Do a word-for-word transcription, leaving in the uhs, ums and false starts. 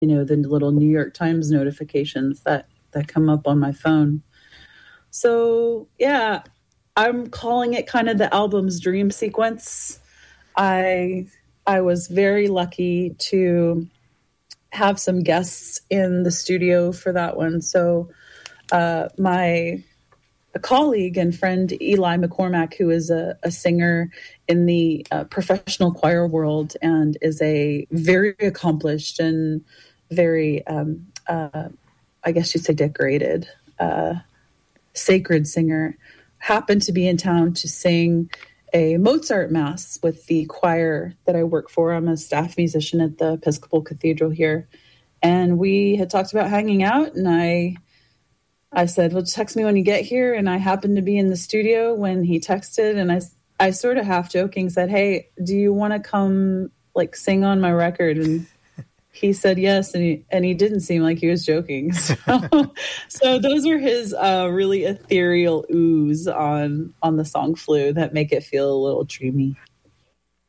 you know, the little New York Times notifications that, that come up on my phone. So, yeah, I'm calling it kind of the album's dream sequence. I I was very lucky to have some guests in the studio for that one. So uh, my a colleague and friend Eli McCormack, who is a, a singer in the uh, professional choir world and is a very accomplished and very, um, uh, I guess you'd say, decorated, uh, sacred singer, happened to be in town to sing a Mozart mass with the choir that I work for. I'm a staff musician at the Episcopal Cathedral here. And we had talked about hanging out, and I I said, well, text me when you get here. And I happened to be in the studio when he texted, and I, I sort of half joking said, hey, do you want to come like sing on my record? And he said yes, and he, and he didn't seem like he was joking. So, so those are his uh, really ethereal oohs on, on the song Flu that make it feel a little dreamy.